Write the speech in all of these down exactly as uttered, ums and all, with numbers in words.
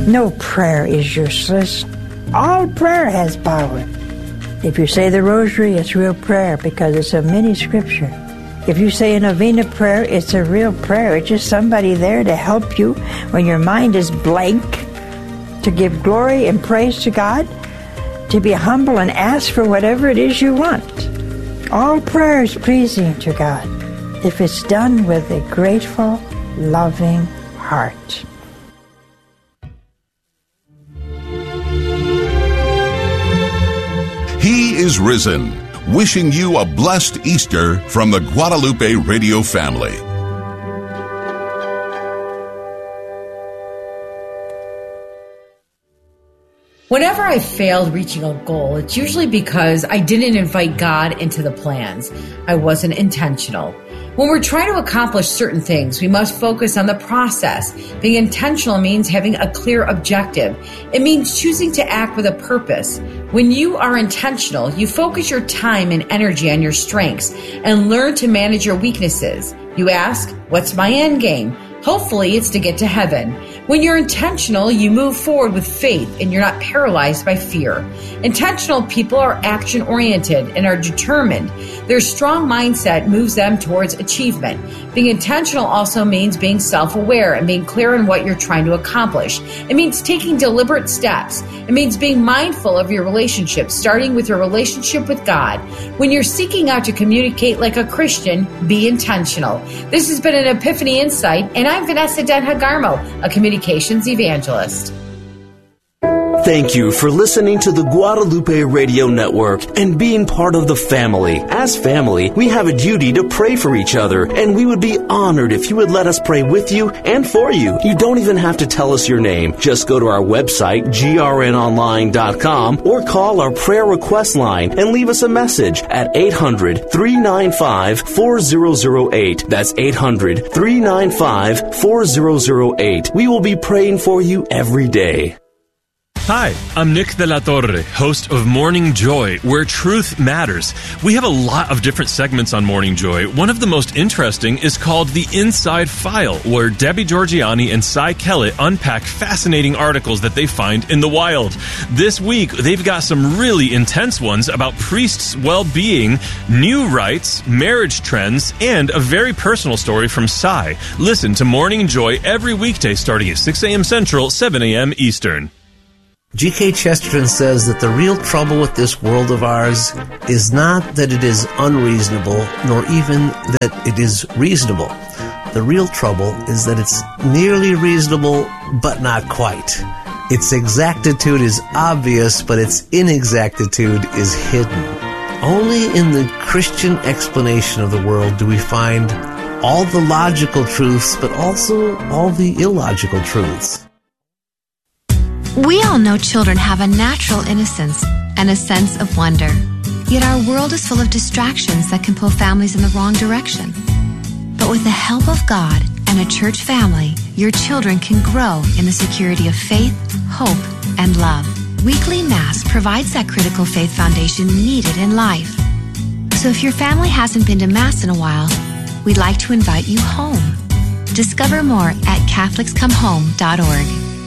No prayer is useless. All prayer has power. If you say the rosary, it's real prayer because it's a mini scripture. If you say a novena prayer, it's a real prayer. It's just somebody there to help you when your mind is blank, to give glory and praise to God, to be humble and ask for whatever it is you want. All prayer is pleasing to God if it's done with a grateful, loving heart. He is risen, wishing you a blessed Easter from the Guadalupe Radio family. Whenever I failed reaching a goal, it's usually because I didn't invite God into the plans. I wasn't intentional. When we're trying to accomplish certain things, we must focus on the process. Being intentional means having a clear objective. It means choosing to act with a purpose. When you are intentional, you focus your time and energy on your strengths and learn to manage your weaknesses. You ask, what's my end game? Hopefully, it's to get to heaven. When you're intentional, you move forward with faith and you're not paralyzed by fear. Intentional people are action-oriented and are determined. Their strong mindset moves them towards achievement. Being intentional also means being self-aware and being clear on what you're trying to accomplish. It means taking deliberate steps. It means being mindful of your relationships, starting with your relationship with God. When you're seeking out to communicate like a Christian, be intentional. This has been an Epiphany Insight, and I'm Vanessa Denhagarmo, a communications evangelist. Thank you for listening to the Guadalupe Radio Network and being part of the family. As family, we have a duty to pray for each other, and we would be honored if you would let us pray with you and for you. You don't even have to tell us your name. Just go to our website, G R N online dot com, or call our prayer request line and leave us a message at eight hundred, three nine five, four zero zero eight. That's eight hundred, three nine five, four zero zero eight. We will be praying for you every day. Hi, I'm Nick De La Torre, host of Morning Joy, where truth matters. We have a lot of different segments on Morning Joy. One of the most interesting is called The Inside File, where Debbie Georgiani and Cy Kellett unpack fascinating articles that they find in the wild. This week, they've got some really intense ones about priests' well-being, new rites, marriage trends, and a very personal story from Cy. Listen to Morning Joy every weekday starting at six a.m. Central, seven a.m. Eastern. G K Chesterton says that the real trouble with this world of ours is not that it is unreasonable, nor even that it is reasonable. The real trouble is that it's nearly reasonable, but not quite. Its exactitude is obvious, but its inexactitude is hidden. Only in the Christian explanation of the world do we find all the logical truths, but also all the illogical truths. We all know children have a natural innocence and a sense of wonder. Yet our world is full of distractions that can pull families in the wrong direction. But with the help of God and a church family, your children can grow in the security of faith, hope, and love. Weekly Mass provides that critical faith foundation needed in life. So if your family hasn't been to Mass in a while, we'd like to invite you home. Discover more at Catholics Come Home dot org.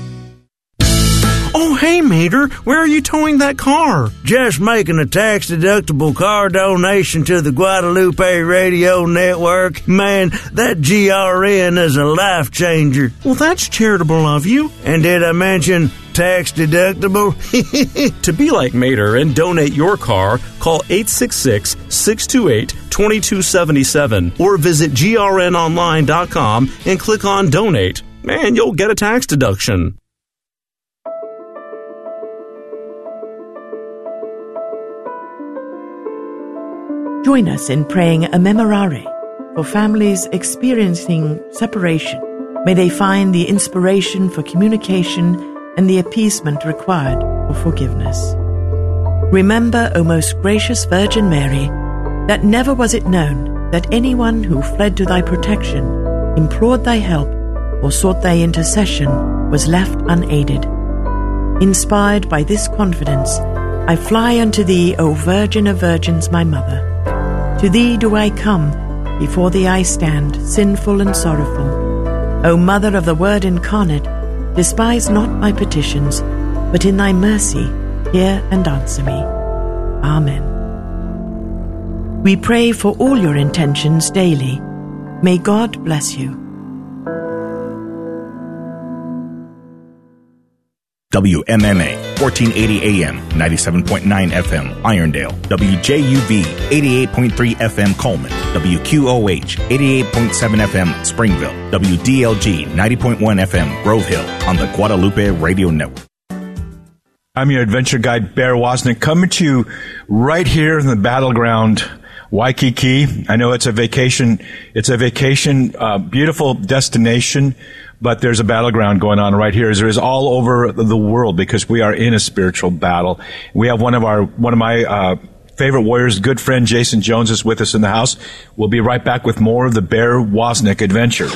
Oh, hey, Mater, where are you towing that car? Just making a tax-deductible car donation to the Guadalupe Radio Network. Man, that G R N is a life changer. Well, that's charitable of you. And did I mention tax-deductible? To be like Mater and donate your car, call eight six six, six two eight, two two seven seven or visit G R N online dot com and click on Donate. Man, you'll get a tax deduction. Join us in praying a memorare for families experiencing separation. May they find the inspiration for communication and the appeasement required for forgiveness. Remember, O most gracious Virgin Mary, that never was it known that anyone who fled to thy protection, implored thy help, or sought thy intercession was left unaided. Inspired by this confidence, I fly unto thee, O Virgin of Virgins, my Mother. To thee do I come, before thee I stand, sinful and sorrowful. O Mother of the Word incarnate, Despise not my petitions, but in thy mercy hear and answer me. Amen. We pray for all your intentions daily. May God bless you. W M M A, fourteen eighty A M, ninety-seven point nine F M, Irondale. W J U V, eighty-eight point three F M, Coleman. W Q O H, eighty-eight point seven F M, Springville. W D L G, ninety point one F M, Grove Hill, on the Guadalupe Radio Network. I'm your adventure guide, Bear Wozniak, coming to you right here in the battleground, Waikiki. I know it's a vacation, it's a vacation, uh, beautiful destination, but there's a battleground going on right here, as there is all over the world, because we are in a spiritual battle. We have one of our, one of my, uh, favorite warriors, good friend Jason Jones is with us in the house. We'll be right back with more of the Bear Wozniak adventure.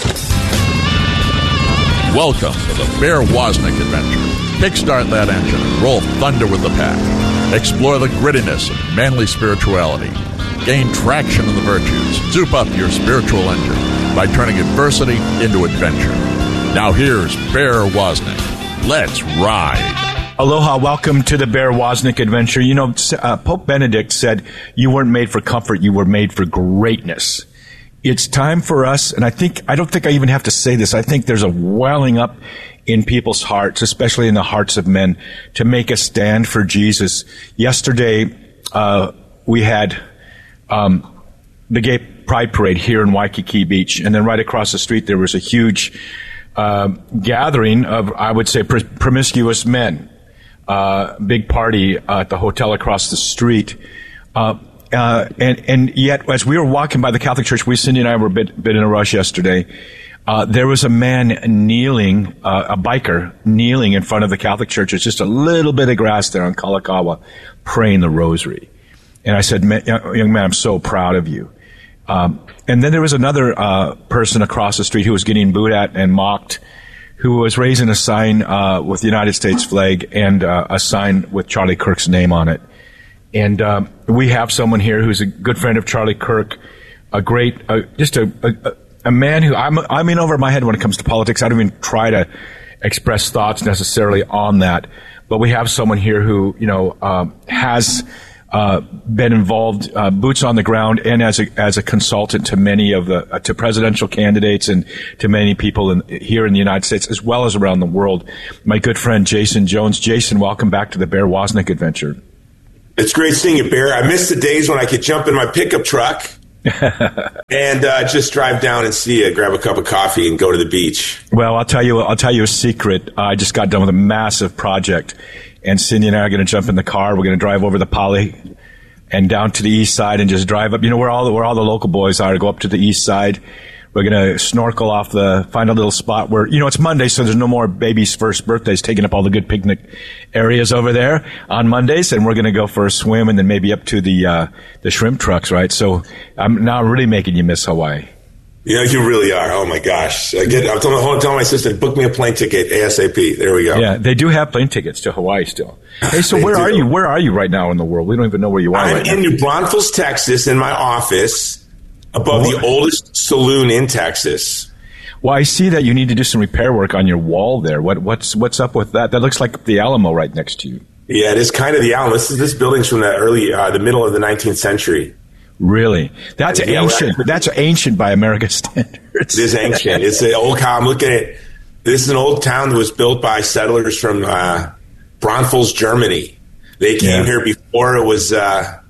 Welcome to the Bear Wozniak adventure. Kickstart that engine and roll thunder with the pack. Explore the grittiness of manly spirituality. Gain traction in the virtues. Soup up your spiritual engine by turning adversity into adventure. Now here's Bear Wozniak. Let's ride. Aloha, welcome to the Bear Wozniak adventure. You know, uh, Pope Benedict said you weren't made for comfort, you were made for greatness. It's time for us, and I think, I don't think I even have to say this, I think there's a welling up in people's hearts, especially in the hearts of men, to make a stand for Jesus. Yesterday, uh, we had um, the Gay Pride Parade here in Waikiki Beach, and then right across the street there was a huge uh, gathering of, I would say, pr- promiscuous men. Uh, big party uh, at the hotel across the street. Uh, uh, and, and yet, as we were walking by the Catholic Church, we, Cindy and I were a bit, bit in a rush yesterday. Uh, there was a man kneeling, uh, a biker kneeling in front of the Catholic Church. It's just a little bit of grass there on Kalakaua, praying the rosary. And I said, young man, I'm so proud of you. Um, and then there was another uh, person across the street who was getting booed at and mocked, who was raising a sign uh, with the United States flag and uh, a sign with Charlie Kirk's name on it. And um, we have someone here who's a good friend of Charlie Kirk, a great, uh, just a, a, a man who, I'm, I'm in over my head when it comes to politics. I don't even try to express thoughts necessarily on that. But we have someone here who, you know, um, has uh, been involved, uh, boots on the ground, and as a as a consultant to many of the uh, to presidential candidates and to many people in, here in the United States as well as around the world. My good friend Jason Jones. Jason, welcome back to the Bear Wozniak adventure. It's great seeing you, Bear. I miss the days when I could jump in my pickup truck and uh, just drive down and see you, grab a cup of coffee, and go to the beach. Well, I'll tell you. I'll tell you a secret. I just got done with a massive project. And Cindy and I are going to jump in the car. We're going to drive over the Poly and down to the east side and just drive up. You know where all the, where all the local boys are. Go up to the east side. We're going to snorkel off the, find a little spot where, you know, it's Monday, so there's no more babies' first birthdays taking up all the good picnic areas over there on Mondays. And we're going to go for a swim and then maybe up to the, uh, the shrimp trucks, right? So I'm now really making you miss Hawaii. Yeah, you really are. Oh my gosh! I get. I'm telling, telling my sister to book me a plane ticket ASAP. There we go. Yeah, they do have plane tickets to Hawaii still. Hey, so where do. are you? Where are you right now in the world? We don't even know where you are. I'm right in now. New Braunfels, Texas, in my office above oh. the oldest saloon in Texas. Well, I see that you need to do some repair work on your wall there. What what's what's up with that? That looks like the Alamo right next to you. Yeah, it is kind of the Alamo. This is this building's from the early, uh, the middle of the nineteenth century. Really? That's yeah, ancient. Right. That's ancient by American standards. It is ancient. It's an old town. I'm looking at this is an old town that was built by settlers from uh, Braunfels, Germany. They came yeah. here before it was, uh,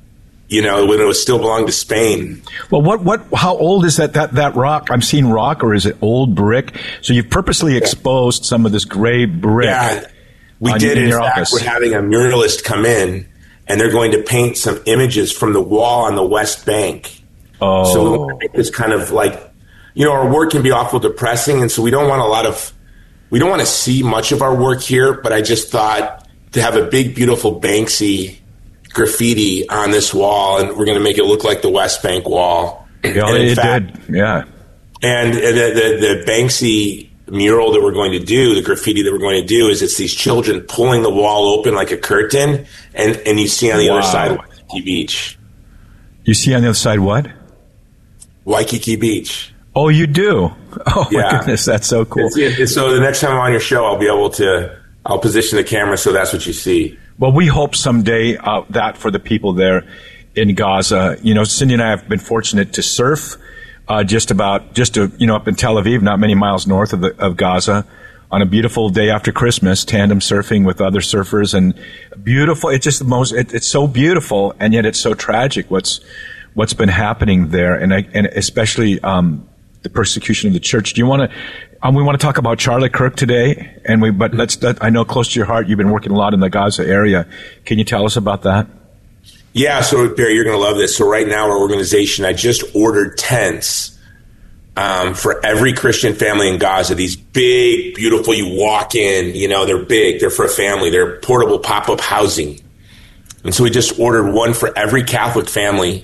you know, when it was still belonged to Spain. Well, what, what, how old is that, that, that rock? I'm seeing rock, or is it old brick? So you've purposely yeah. exposed some of this gray brick. Yeah, we did. In, in fact, office. We're having a muralist come in, and they're going to paint some images from the wall on the West Bank. Oh. So we want to make this kind of like, you know, our work can be awful depressing, and so we don't want a lot of, we don't want to see much of our work here, but I just thought to have a big, beautiful Banksy graffiti on this wall, and we're going to make it look like the West Bank wall. Yeah, it fact, did, yeah. And the, the, the Banksy mural that we're going to do, the graffiti that we're going to do, is it's these children pulling the wall open like a curtain, and, and you see on the wow. other side Waikiki Beach. You see on the other side what? Waikiki Beach. Oh, you do? Oh, my Yeah. goodness, that's so cool. It's, it's, so the next time I'm on your show, I'll be able to, I'll position the camera so that's what you see. Well, we hope someday uh, that for the people there in Gaza. You know, Cindy and I have been fortunate to surf uh, just about, just to, you know, up in Tel Aviv, not many miles north of, the, of Gaza, on a beautiful day after Christmas, tandem surfing with other surfers, and beautiful. It's just the most, it, it's so beautiful, and yet it's so tragic what's what's been happening there, and I, and especially um, the persecution of the church. Do you want to? Um, we want to talk about Charlie Kirk today, and we. But let's. Let, I know close to your heart, you've been working a lot in the Gaza area. Can you tell us about that? Yeah, so Barry, you're going to love this. So right now, our organization, I just ordered tents um, for every Christian family in Gaza. These big, beautiful. You walk in, you know, they're big. They're for a family. They're portable pop-up housing, and so we just ordered one for every Catholic family.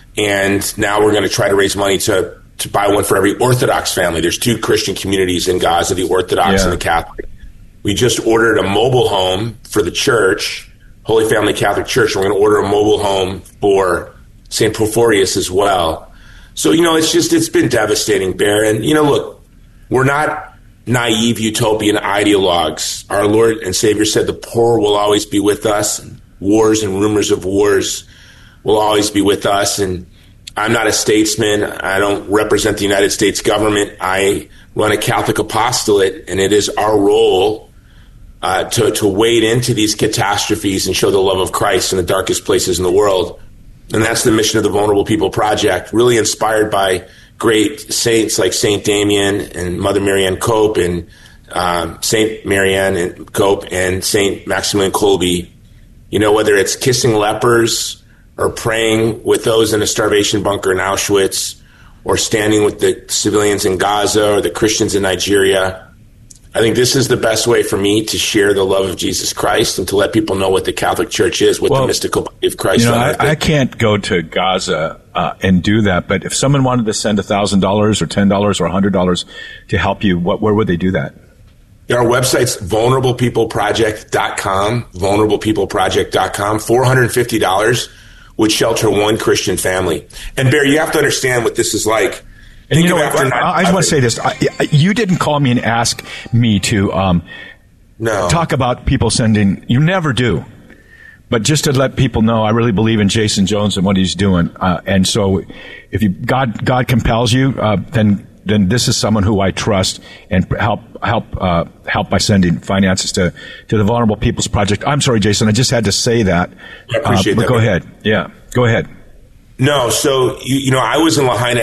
And now we're going to try to raise money to, to buy one for every Orthodox family. There's two Christian communities in Gaza, the Orthodox yeah. and the Catholic. We just ordered a mobile home for the church, Holy Family Catholic Church. We're going to order a mobile home for Saint Porphyrius as well. So, you know, it's just, it's been devastating, Bear. And, you know, look, we're not naive utopian ideologues. Our Lord and Savior said the poor will always be with us. Wars and rumors of wars will always be with us. And I'm not a statesman. I don't represent the United States government. I run a Catholic apostolate, and it is our role uh, to, to wade into these catastrophes and show the love of Christ in the darkest places in the world. And that's the mission of the Vulnerable People Project, really inspired by great saints like Saint Damien and Mother Marianne Cope and um, Saint Marianne and Cope and Saint Maximilian Kolbe. You know, whether it's kissing lepers or praying with those in a starvation bunker in Auschwitz, or standing with the civilians in Gaza or the Christians in Nigeria. I think this is the best way for me to share the love of Jesus Christ and to let people know what the Catholic Church is, what well, the mystical body of Christ is. You know, I, I can't go to Gaza uh, and do that, but if someone wanted to send one thousand dollars or ten dollars or one hundred dollars to help you, what, where would they do that? Our website's vulnerable people project dot com, vulnerable people project dot com, four hundred fifty dollars would shelter one Christian family. And Barry, you have to understand what this is like. And Think you know, I, I, I just want to say this. I, you didn't call me and ask me to um, no. talk about people sending. You never do. But just to let people know, I really believe in Jason Jones and what he's doing. Uh, and so if you, God, God compels you, uh, then then this is someone who I trust and help help uh, help by sending finances to, to the Vulnerable People's Project. I'm sorry, Jason, I just had to say that. I appreciate uh, but that. Go Man. ahead. Yeah, go ahead. No, so, you, you know, I was in Lahaina